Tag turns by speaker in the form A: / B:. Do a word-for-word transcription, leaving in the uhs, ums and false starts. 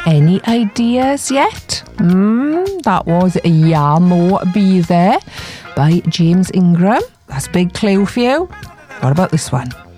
A: Any ideas yet? Mm, that was Ya Mo Be There by James Ingram. That's a big clue for you. What about this one?